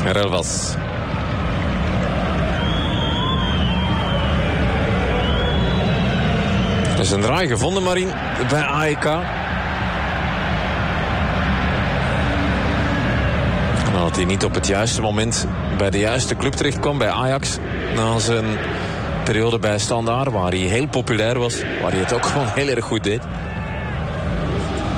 Relvas. Er is een draai gevonden, Marien, bij AEK. Nou, dat hij niet op het juiste moment bij de juiste club terecht kwam, bij Ajax. Na zijn periode bij Standaard, waar hij heel populair was. Waar hij het ook gewoon heel erg goed deed.